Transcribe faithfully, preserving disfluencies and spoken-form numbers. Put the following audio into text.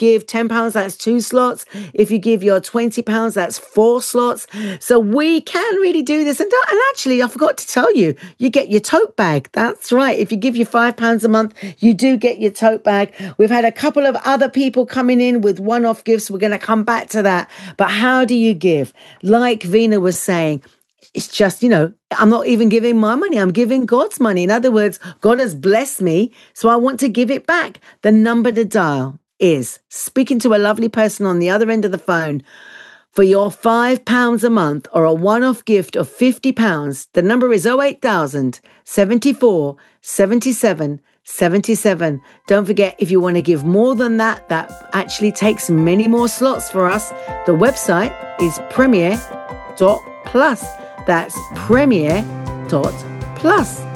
give ten pounds, that's two slots. If you give your twenty pounds, that's four slots. So we can really do this. And, and actually, I forgot to tell you, you get your tote bag. That's right. If you give you five pounds a month, you do get your tote bag. We've had a couple of other people coming in with one-off gifts. We're going to come back to that. But how do you give? Like Vina was saying, it's just, you know, I'm not even giving my money. I'm giving God's money. In other words, God has blessed me, so I want to give it back. The number to dial is, speaking to a lovely person on the other end of the phone, for your five pounds a month or a one-off gift of fifty pounds, the number is oh eight thousand, seventy-four, seventy-seven, seventy-seven. Don't forget, if you want to give more than that, that actually takes many more slots for us. The website is premier dot plus. That's premier dot plus.